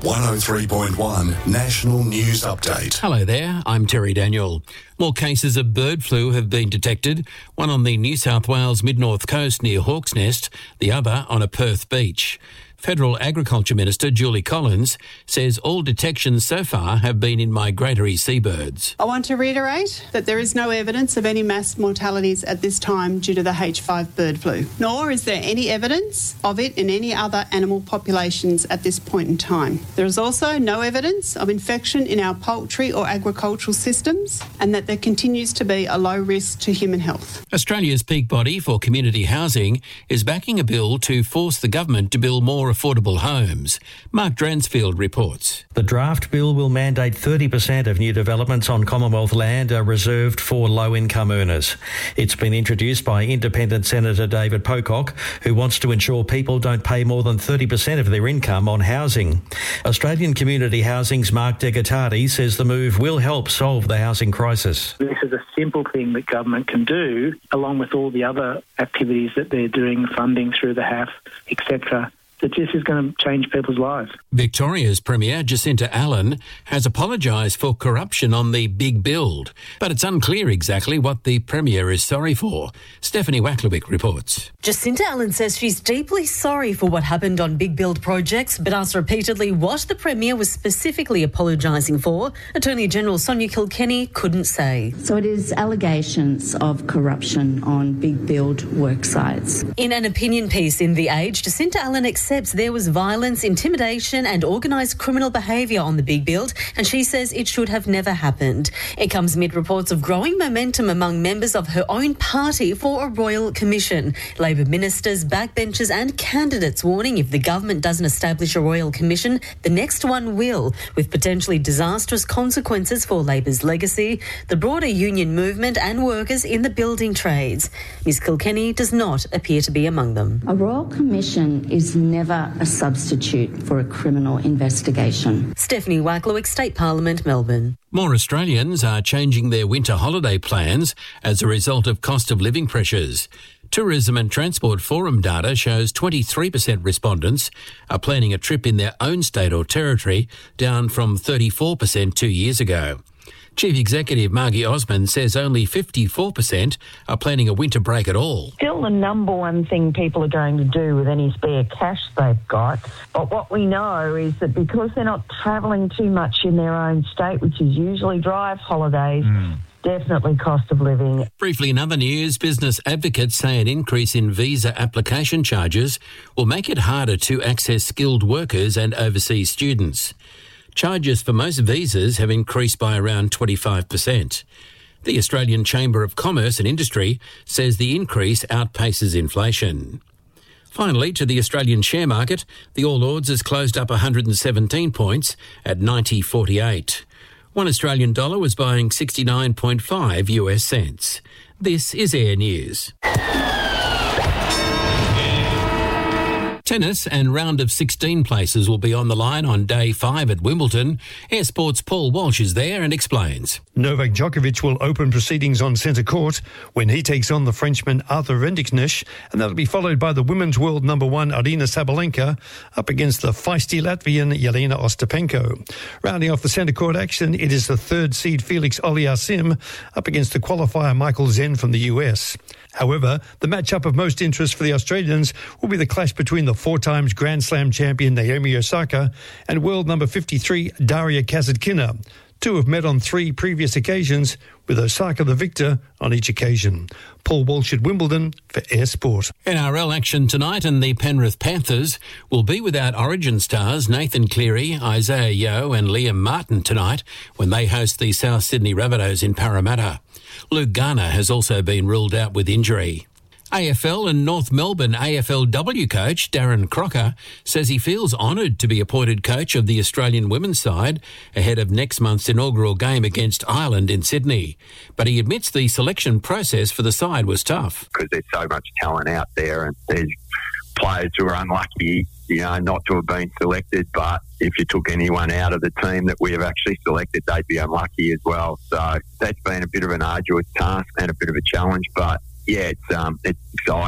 103.1 National News Update. Hello there, I'm Terry Daniel. More cases of bird flu have been detected, one on the New South Wales mid-north coast near Hawk's Nest, the other on a Perth beach. Federal Agriculture Minister Julie Collins says all detections so far have been in migratory seabirds. I want to reiterate that there is no evidence of any mass mortalities at this time due to the H5 bird flu, nor is there any evidence of it in any other animal populations at this point in time. There is also no evidence of infection in our poultry or agricultural systems, and that there continues to be a low risk to human health. Australia's peak body for community housing is backing a bill to force the government to build more affordable homes. Mark Dransfield reports. The draft bill will mandate 30% of new developments on Commonwealth land are reserved for low-income earners. It's been introduced by Independent Senator David Pocock, who wants to ensure people don't pay more than 30% of their income on housing. Australian Community Housing's Mark Degatati says the move will help solve the housing crisis. This is a simple thing that government can do, along with all the other activities that they're doing, funding through the HAF, etc., that this is going to change people's lives. Victoria's Premier Jacinta Allen has apologised for corruption on the big build, but it's unclear exactly what the Premier is sorry for. Stephanie Wacklewick reports. Jacinta Allen says she's deeply sorry for what happened on big build projects, but asked repeatedly what the Premier was specifically apologising for. Attorney General Sonia Kilkenny couldn't say. So it is allegations of corruption on big build work sites. In an opinion piece in The Age, Jacinta Allen accepts there was violence, intimidation and organised criminal behaviour on the big build, and she says it should have never happened. It comes amid reports of growing momentum among members of her own party for a royal commission. Labor ministers, backbenchers and candidates warning if the government doesn't establish a royal commission, the next one will, with potentially disastrous consequences for Labor's legacy, the broader union movement and workers in the building trades. Ms Kilkenny does not appear to be among them. A royal commission is never a substitute for a criminal investigation. Stephanie Wacklewick, State Parliament, Melbourne. More Australians are changing their winter holiday plans as a result of cost of living pressures. Tourism and Transport Forum data shows 23% respondents are planning a trip in their own state or territory, down from 34% 2 years ago. Chief Executive Margie Osmond says only 54% are planning a winter break at all. Still the number one thing people are going to do with any spare cash they've got. But what we know is that because they're not travelling too much in their own state, which is usually drive holidays, definitely cost of living. Briefly in other news, business advocates say an increase in visa application charges will make it harder to access skilled workers and overseas students. Charges for most visas have increased by around 25%. The Australian Chamber of Commerce and Industry says the increase outpaces inflation. Finally, to the Australian share market, the All Ords has closed up 117 points at 90.48. One Australian dollar was buying 69.5 US cents. This is Air News. Tennis and round of 16 places will be on the line on day 5 at Wimbledon. Air Sports' Paul Walsh is there and explains. Novak Djokovic will open proceedings on centre court when he takes on the Frenchman Arthur Rendiknecht, and that'll be followed by the women's world number 1 Arina Sabalenka up against the feisty Latvian Jelena Ostapenko. Rounding off the centre court action, it is the third seed Felix Auger-Aliassime up against the qualifier Michael Zen from the US. However, the matchup of most interest for the Australians will be the clash between the 4 times Grand Slam champion Naomi Osaka and world number 53 Daria Kasatkina. Two have met on 3 previous occasions, with Osaka the victor on each occasion. Paul Walsh at Wimbledon for Air Sport. NRL action tonight, and the Penrith Panthers will be without Origin stars Nathan Cleary, Isaiah Yeo and Liam Martin tonight when they host the South Sydney Rabbitohs in Parramatta. Luke Garner has also been ruled out with injury. AFL and North Melbourne AFLW coach Darren Crocker says he feels honoured to be appointed coach of the Australian women's side ahead of next month's inaugural game against Ireland in Sydney. But he admits the selection process for the side was tough. Because there's so much talent out there and there's players who are unlucky, not to have been selected, but if you took anyone out of the team that we have actually selected, they'd be unlucky as well. So that's been a bit of an arduous task and a bit of a challenge, but yeah, it's exciting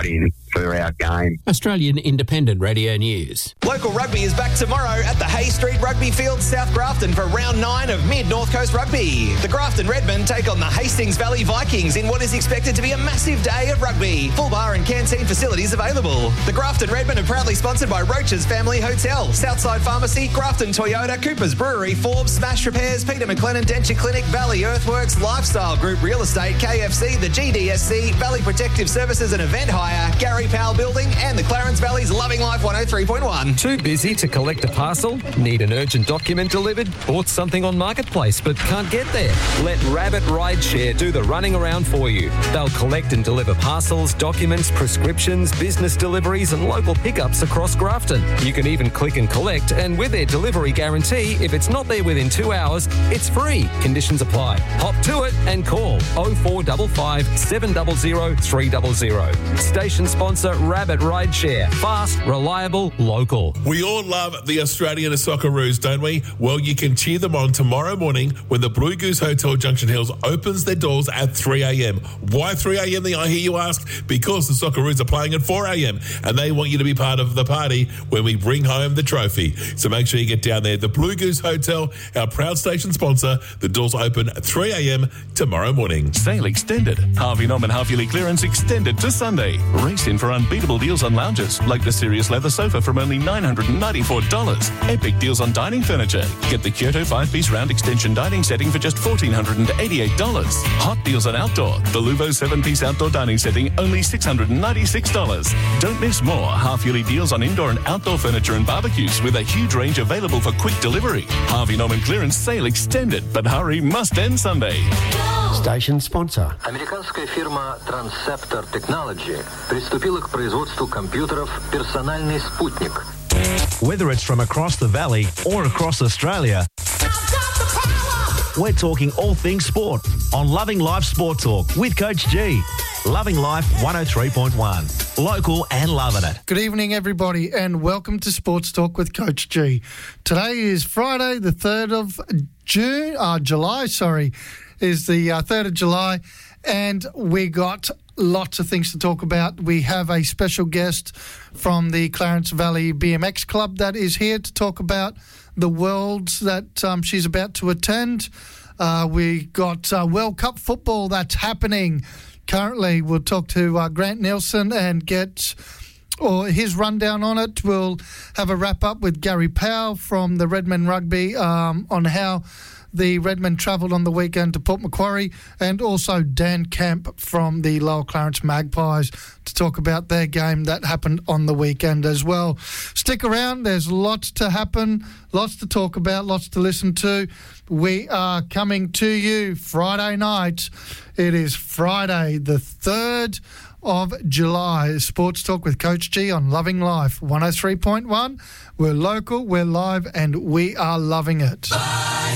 for our game. Australian Independent Radio News. Local rugby is back tomorrow at the Hay Street Rugby Field, South Grafton, for round 9 of Mid-North Coast Rugby. The Grafton Redmen take on the Hastings Valley Vikings in what is expected to be a massive day of rugby. Full bar and canteen facilities available. The Grafton Redmen are proudly sponsored by Roach's Family Hotel, Southside Pharmacy, Grafton Toyota, Cooper's Brewery, Forbes, Smash Repairs, Peter McLennan Denture Clinic, Valley Earthworks, Lifestyle Group Real Estate, KFC, the GDSC, Valley Protective Services and Event Hire, Gary Powell Building, and the Clarence Valley's Loving Life 103.1. Too busy to collect a parcel? Need an urgent document delivered? Bought something on Marketplace but can't get there? Let Rabbit Rideshare do the running around for you. They'll collect and deliver parcels, documents, prescriptions, business deliveries and local pickups across Grafton. You can even click and collect, and with their delivery guarantee, if it's not there within 2 hours, it's free. Conditions apply. Hop to it and call 0455 700 300. Station sponsor Rabbit Rideshare. Fast, reliable, local. We all love the Australian Socceroos, don't we? Well, you can cheer them on tomorrow morning when the Blue Goose Hotel Junction Hills opens their doors at 3 a.m. Why 3 a.m., I hear you ask? Because the Socceroos are playing at 4 a.m. and they want you to be part of the party when we bring home the trophy. So make sure you get down there. The Blue Goose Hotel, our proud station sponsor. The doors open at 3 a.m. tomorrow morning. Sale extended. Harvey Norman half-yearly clearance extended to Sunday. Race in for unbeatable deals on lounges, like the Sirius leather sofa from only $994. Epic deals on dining furniture. Get the Kyoto 5-piece round extension dining setting for just $1,488. Hot deals on outdoor. The Luvo 7-piece outdoor dining setting, only $696. Don't miss more half-yearly deals on indoor and outdoor furniture and barbecues with a huge range available for quick delivery. Harvey Norman clearance sale extended, but hurry, must end Sunday. Station sponsor. Американская фирма Transceptor Technology приступила к производству компьютеров «Персональный спутник». Whether it's from across the valley or across Australia, we're talking all things sport on Loving Life Sport Talk with Coach G. Loving Life 103.1. Local and loving it. Good evening, everybody, and welcome to Sports Talk with Coach G. Today is Friday, the 3rd of July, is the 3rd of July, and we got lots of things to talk about. We have a special guest from the Clarence Valley BMX Club that is here to talk about the Worlds that she's about to attend. We got World Cup football that's happening currently. We'll talk to Grant Nielsen and get his rundown on it. We'll have a wrap-up with Gary Powell from the Redmen Rugby on how the Redmen travelled on the weekend to Port Macquarie, and also Dan Camp from the Lower Clarence Magpies to talk about their game that happened on the weekend as well. Stick around, there's lots to happen, lots to talk about, lots to listen to. We are coming to you Friday night. It is Friday the 3rd of July. Sports Talk with Coach G on Loving Life 103.1. We're local, we're live, and we are loving it.